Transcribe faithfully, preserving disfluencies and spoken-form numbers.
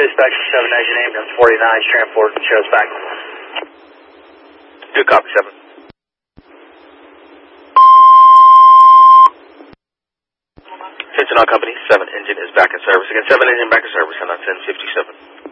Dispatch seven engine ambulance forty-nine, transport shows back. Good copy, seven. Attention all company, seven engine is back in service. Again, seven engine back in service, and on ten fifty-seven.